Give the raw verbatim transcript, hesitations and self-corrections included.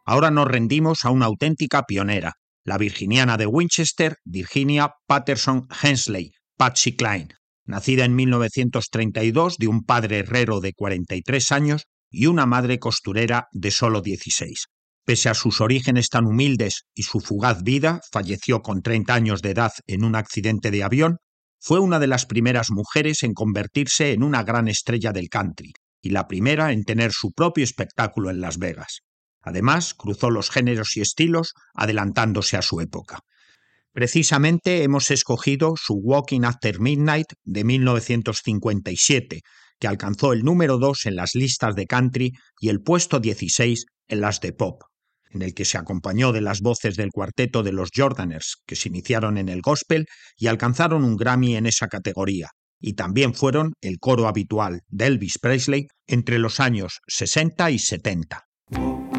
Ahora nos rendimos a una auténtica pionera, la virginiana de Winchester, Virginia Patterson Hensley, Patsy Cline, nacida en mil novecientos treinta y dos de un padre herrero de cuarenta y tres años y una madre costurera de solo dieciséis. Pese a sus orígenes tan humildes y su fugaz vida, falleció con treinta años de edad en un accidente de avión, fue una de las primeras mujeres en convertirse en una gran estrella del country y la primera en tener su propio espectáculo en Las Vegas. Además, cruzó los géneros y estilos, adelantándose a su época. Precisamente hemos escogido su Walking After Midnight de mil novecientos cincuenta y siete, que alcanzó el número dos en las listas de country y el puesto dieciséis en las de pop, en el que se acompañó de las voces del cuarteto de los Jordaners, que se iniciaron en el gospel y alcanzaron un Grammy en esa categoría, y también fueron el coro habitual de Elvis Presley entre los años sesenta y setenta.